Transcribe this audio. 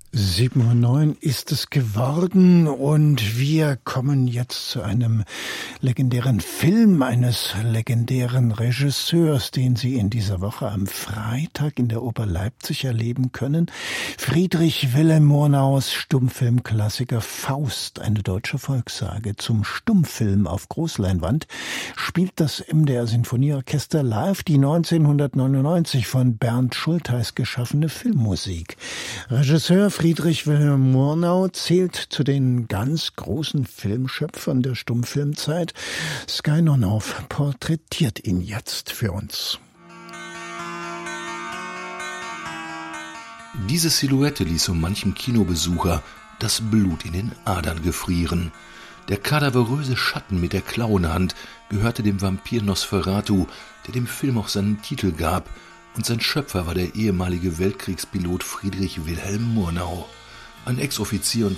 7:09 ist es geworden und wir kommen jetzt zu einem legendären Film eines legendären Regisseurs, den Sie in dieser Woche am Freitag in der Oper Leipzig erleben können. Friedrich Wilhelm Murnaus Stummfilmklassiker Faust, eine deutsche Volkssage. Zum Stummfilm auf Großleinwand spielt das MDR Sinfonieorchester live die 1999 von Bernd Schultheis geschaffene Filmmusik. Regisseur Friedrich Wilhelm Murnau zählt zu den ganz großen Filmschöpfern der Stummfilmzeit. Sky Nonhoff porträtiert ihn jetzt für uns. Diese Silhouette ließ so manchem Kinobesucher das Blut in den Adern gefrieren. Der kadaveröse Schatten mit der Klauenhand gehörte dem Vampir Nosferatu, der dem Film auch seinen Titel gab, und sein Schöpfer war der ehemalige Weltkriegspilot Friedrich Wilhelm Murnau. Ein Ex-Offizier und